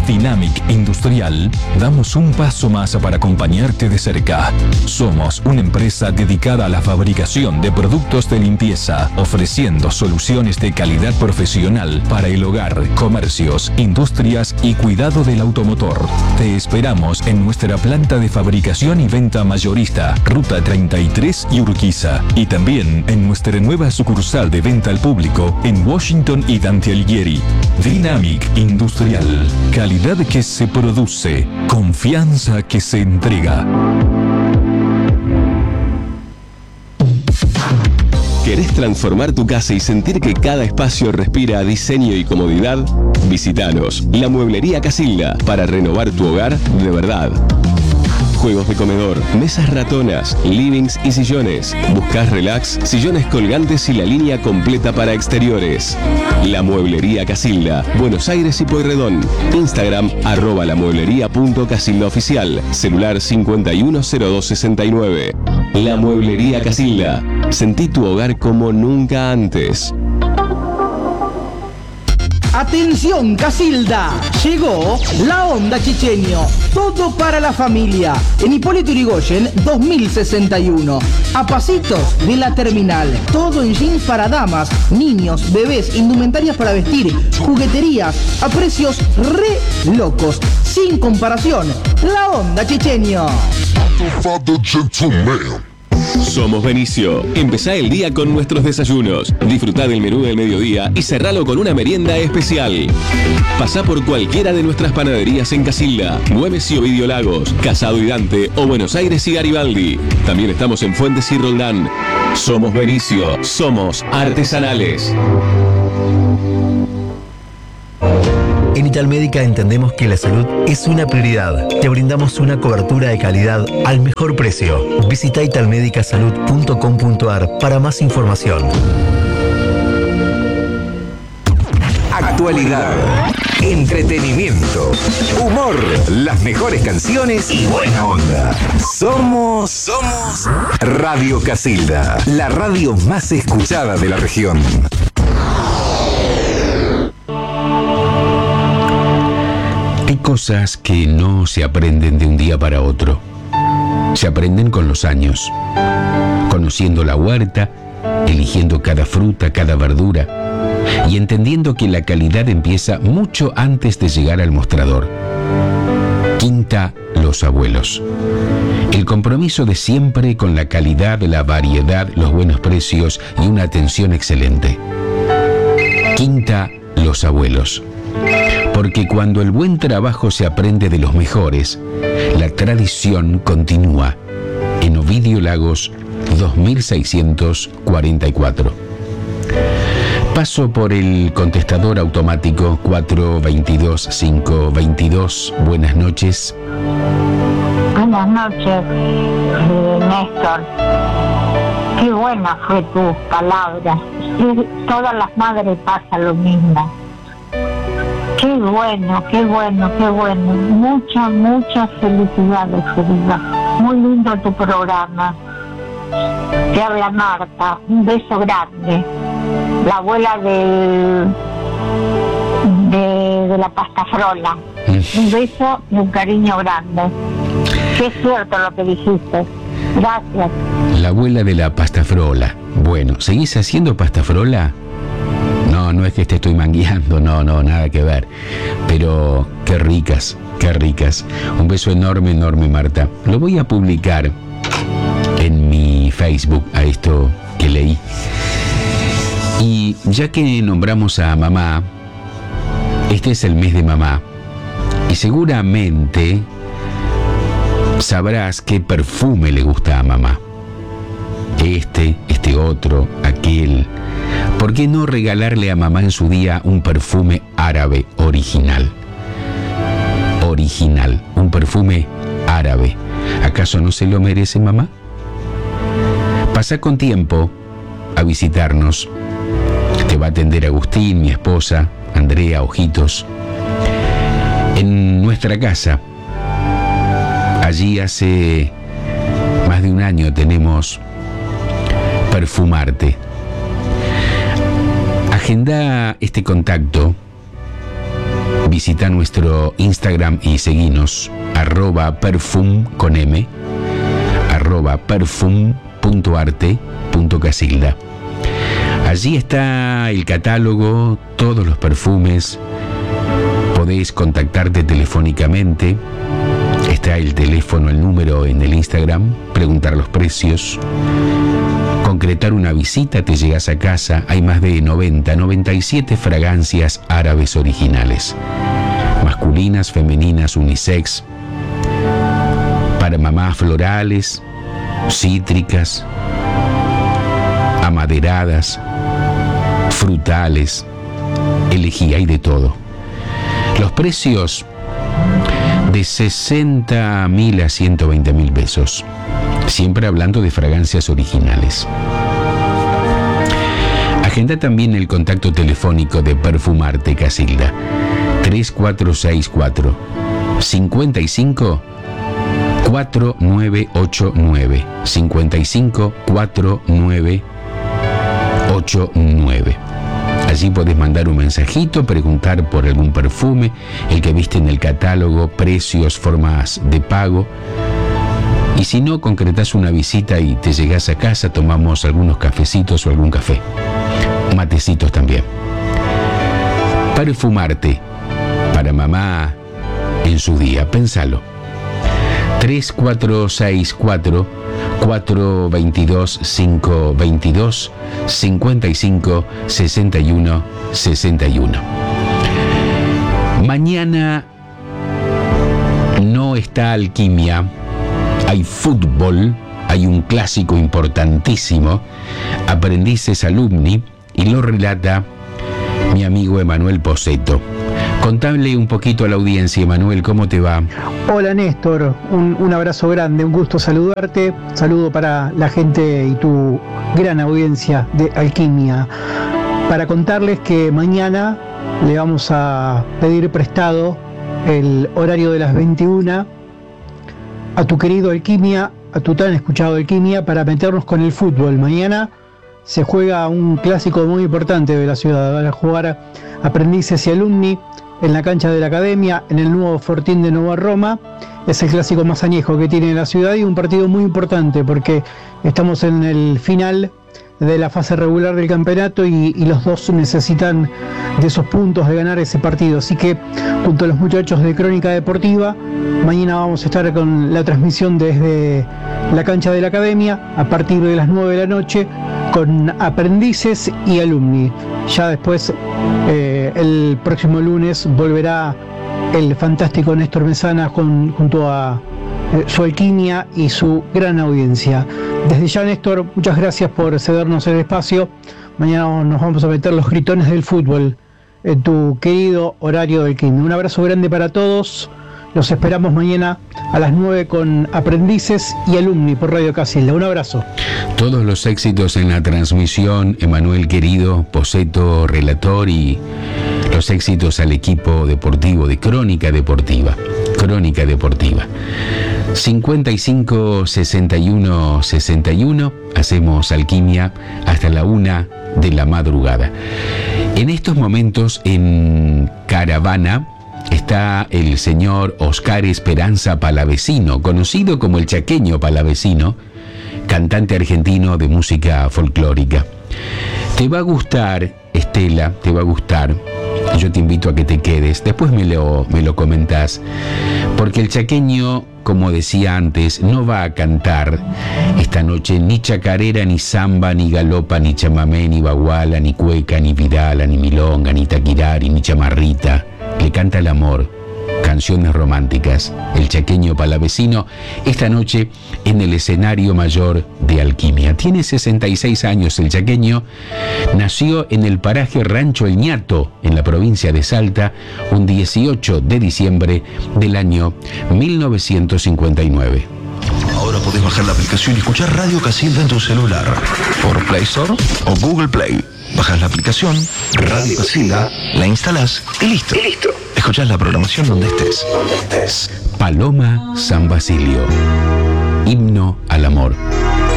Dynamic Industrial, damos un paso más para acompañarte de cerca. Somos una empresa dedicada a la fabricación de productos de limpieza, ofreciendo soluciones de calidad profesional para el hogar, comercios, industrias y cuidado del automotor. Te esperamos en nuestra planta de fabricación y venta mayorista, Ruta 33 y Urquiza, y también en nuestra nueva sucursal de venta al público en Washington y Dante Alighieri. Dynamic Industrial. Calidad que se produce. Confianza que se entrega. ¿Querés transformar tu casa y sentir que cada espacio respira diseño y comodidad? Visítanos, La Mueblería Casilda, para renovar tu hogar de verdad. Juegos de comedor, mesas ratonas, livings y sillones. ¿Buscás relax? Sillones colgantes y la línea completa para exteriores. La Mueblería Casilda, Buenos Aires y Pueyrredón. Instagram @lamueblería.casildaoficial. Celular 510269. La Mueblería Casilda. Sentí tu hogar como nunca antes. Atención Casilda, llegó la Onda Chicheño, todo para la familia, en Hipólito Yrigoyen 2061, a pasitos de la terminal, todo en jeans para damas, niños, bebés, indumentarias para vestir, jugueterías, a precios re locos, sin comparación, la Onda Chicheño. Somos Benicio. Empezá el día con nuestros desayunos. Disfrutá del menú del mediodía y cerralo con una merienda especial. Pasá por cualquiera de nuestras panaderías en Casilda, Güemes y Ovidio Lagos, Casado y Dante o Buenos Aires y Garibaldi. También estamos en Fuentes y Roldán. Somos Benicio. Somos artesanales. En Italmédica entendemos que la salud es una prioridad. Te brindamos una cobertura de calidad al mejor precio. Visita italmedicasalud.com.ar para más información. Actualidad, entretenimiento, humor, las mejores canciones y buena onda. Somos Radio Casilda, la radio más escuchada de la región. Hay cosas que no se aprenden de un día para otro. Se aprenden con los años, conociendo la huerta, eligiendo cada fruta, cada verdura y entendiendo que la calidad empieza mucho antes de llegar al mostrador. Quinta Los Abuelos. El compromiso de siempre con la calidad, la variedad, los buenos precios y una atención excelente. Quinta Los Abuelos. Porque cuando el buen trabajo se aprende de los mejores, la tradición continúa. En Ovidio Lagos, 2644. Paso por el contestador automático 422-522. Buenas noches. Buenas noches, Néstor. Qué buena fue tu palabra. Todas las madres pasa lo mismo. Qué bueno, qué bueno, qué bueno. Muchas felicidades, querida. Muy lindo tu programa. Te habla Marta. Un beso grande. La abuela de la pastafrola. Un beso y un cariño grande. Qué es cierto lo que dijiste. Gracias. La abuela de la pastafrola. Bueno, ¿seguís haciendo pastafrola? No es que te estoy mangueando, no, nada que ver. Pero qué ricas. Un beso enorme, Marta. Lo voy a publicar en mi Facebook a esto que leí. Y ya que nombramos a mamá, este es el mes de mamá. Y seguramente sabrás qué perfume le gusta a mamá. Este otro, aquel. ¿Por qué no regalarle a mamá en su día un perfume árabe original? Un perfume árabe. ¿Acaso no se lo merece mamá? Pasa con tiempo a visitarnos. Te va a atender Agustín, mi esposa, Andrea, Ojitos. En nuestra casa. Allí hace más de un año tenemos Perfumarte. Agenda este contacto Visita nuestro Instagram y seguinos, @perfum con M, @perfum.arte.casilda. Allí está el catálogo, todos los perfumes. Podéis contactarte telefónicamente. Está el teléfono, el número en el Instagram, preguntar los precios, concretar una visita, te llegas a casa. Hay más de 97 fragancias árabes originales, masculinas, femeninas, unisex, para mamás, florales, cítricas, amaderadas, frutales. Elegí, hay de todo. Los precios de 60.000 a 120.000 pesos. Siempre hablando de fragancias originales. Agenda también el contacto telefónico de Perfumarte Casilda. 3464 55 4989 55 4989. Allí podés mandar un mensajito, preguntar por algún perfume, el que viste en el catálogo, precios, formas de pago. Y si no, concretás una visita y te llegás a casa, tomamos algunos cafecitos o algún café. Matecitos también. Perfumarte, para mamá en su día, pensalo. 3464 422 522 55 61 61. Mañana no está Alquimia, hay fútbol, hay un clásico importantísimo, Aprendices Alumni, y lo relata mi amigo Emanuel Posetto. Contable un poquito a la audiencia, Emanuel, ¿cómo te va? Hola Néstor, un abrazo grande, un gusto saludarte, saludo para la gente y tu gran audiencia de Alquimia. Para contarles que mañana le vamos a pedir prestado el horario de las 21 a tu querido Alquimia, a tu tan escuchado Alquimia, para meternos con el fútbol. Mañana se juega un clásico muy importante de la ciudad, van a jugar Aprendices y Alumni en la cancha de la Academia, en el nuevo Fortín de Nueva Roma. Es el clásico más añejo que tiene la ciudad y un partido muy importante porque estamos en el final de la fase regular del campeonato y los dos necesitan de esos puntos, de ganar ese partido. Así que junto a los muchachos de Crónica Deportiva, mañana vamos a estar con la transmisión desde la cancha de la Academia a partir de las 9 de la noche con Aprendices y Alumni. Ya después, el próximo lunes, volverá el fantástico Néstor Mesana junto a su Alquimia y su gran audiencia. Desde ya, Néstor, muchas gracias por cedernos el espacio. Mañana nos vamos a meter los gritones del fútbol en tu querido horario de Alquimia. Un abrazo grande para todos. Los esperamos mañana a las 9 con Aprendices y Alumni por Radio Casilda. Un abrazo. Todos los éxitos en la transmisión, Emanuel querido, Posetto, relator, y los éxitos al equipo deportivo de Crónica Deportiva. Crónica Deportiva. 55 61 61. Hacemos Alquimia hasta la 1 de la madrugada. En estos momentos, en Caravana, está el señor Oscar Esperanza Palavecino, conocido como el Chaqueño Palavecino, cantante argentino de música folclórica. Te va a gustar, Estela, te va a gustar. Yo te invito a que te quedes, después me lo comentás, porque el chaqueño, como decía antes, no va a cantar esta noche ni chacarera, ni samba, ni galopa, ni chamamé, ni baguala, ni cueca, ni vidala, ni milonga, ni taquirari, ni chamarrita. Le canta el amor, canciones románticas. El chaqueño Palavecino, esta noche en el escenario mayor de Alquimia. Tiene 66 años el chaqueño. Nació en el paraje Rancho El Ñato, en la provincia de Salta, un 18 de diciembre del año 1959. Ahora podés bajar la aplicación y escuchar Radio Casilda en tu celular por Play Store o Google Play. Bajás la aplicación, Radio Casilda, la instalás y listo. Escuchás la programación donde estés. Paloma San Basilio, himno al amor.